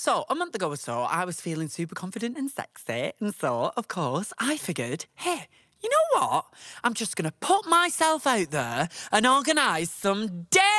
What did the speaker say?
So, a month ago or so, I was feeling super confident and sexy. And so, of course, I figured, hey, you know what? I'm just going to put myself out there and organise some